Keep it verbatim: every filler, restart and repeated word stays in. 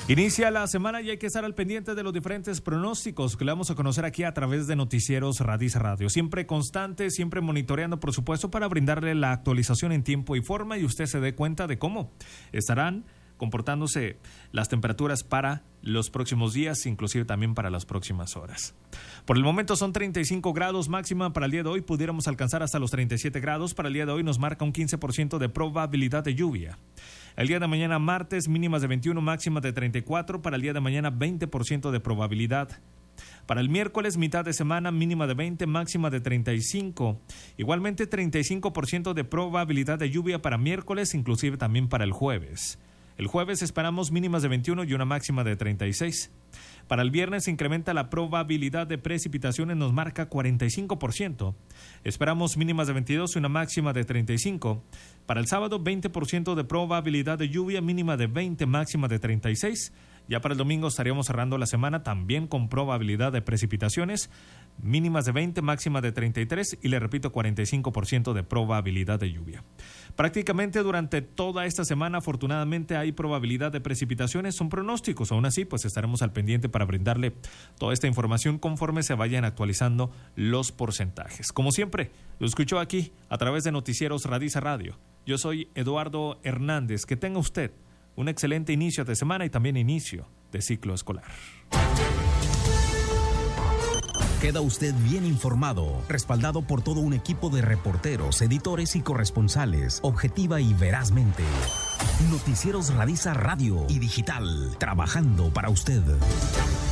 Inicia la semana y hay que estar al pendiente de los diferentes pronósticos que le vamos a conocer aquí a través de Noticieros Radice Radio. Siempre constante, siempre monitoreando, por supuesto, para brindarle la actualización en tiempo y forma y usted se dé cuenta de cómo estarán comportándose las temperaturas para los próximos días, inclusive también para las próximas horas. Por el momento son treinta y cinco grados máxima para el día de hoy, pudiéramos alcanzar hasta los treinta y siete grados. Para el día de hoy nos marca un quince por ciento de probabilidad de lluvia. El día de mañana martes, mínimas de veintiuno, máximas de treinta y cuatro. Para el día de mañana, veinte por ciento de probabilidad. Para el miércoles, mitad de semana, mínima de veinte, máxima de treinta y cinco. Igualmente, treinta y cinco por ciento de probabilidad de lluvia para miércoles, inclusive también para el jueves. El jueves esperamos mínimas de veintiuno y una máxima de treinta y seis. Para el viernes se incrementa la probabilidad de precipitaciones, nos marca cuarenta y cinco por ciento. Esperamos mínimas de veintidós y una máxima de treinta y cinco. Para el sábado, veinte por ciento de probabilidad de lluvia, mínima de veinte, máxima de treinta y seis. Ya para el domingo estaríamos cerrando la semana también con probabilidad de precipitaciones, mínimas de veinte, máxima de treinta y tres y le repito, cuarenta y cinco por ciento de probabilidad de lluvia. Prácticamente durante toda esta semana, afortunadamente, hay probabilidad de precipitaciones, son pronósticos, aún así, pues estaremos al pendiente para brindarle toda esta información conforme se vayan actualizando los porcentajes. Como siempre, lo escucho aquí a través de Noticieros Radice Radio. Yo soy Eduardo Hernández. Que tenga usted un excelente inicio de semana y también inicio de ciclo escolar. Queda usted bien informado, respaldado por todo un equipo de reporteros, editores y corresponsales, objetiva y verazmente. Noticieros Radice Radio y Digital, trabajando para usted.